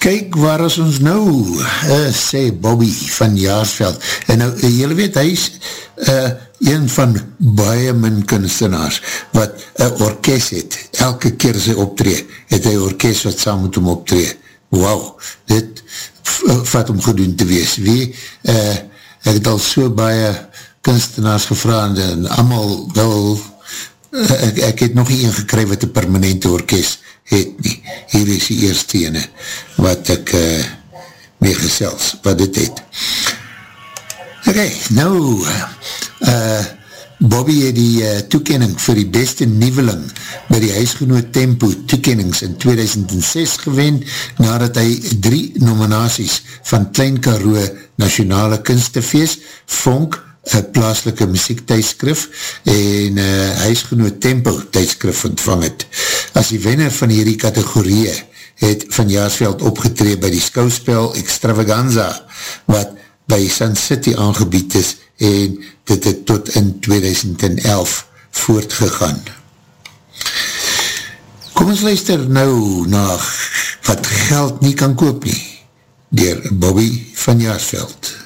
Kyk, waar is ons nou? Sê Bobby van Jaarsveld. En nou, julle weet, hy is een van baie min kunstenaars wat een orkest het. Elke keer sy optree, het hy orkest wat saam met hom optree. Wauw, dit vat om gedoen te wees. Wie, ek het al so baie kunstenaars gevraagd en allemaal wel, ek het nog nie een gekry wat een permanente orkest het nie. Hier is die eerste ene wat ek mee gesels, wat dit het. Ok, nou Bobby het die toekenning vir die beste nieveling by die Huisgenoot Tempo toekennings in 2006 gewen, nadat hy 3 nominaties van Klein Karoo Nasionale Kunstefeest, Vonk, een plaaslike muziektydskrif en Huisgenoot Tempo tydskrif ontvang het. As die wenner van hierdie kategorieë het Van Jaarsveld opgetree by die skouspel Extravaganza, wat by Sun City aangebied is en dit het tot in 2011 voortgegaan. Kom ons luister nou na wat geld nie kan koop nie, deur Bobby Van Jaarsveld.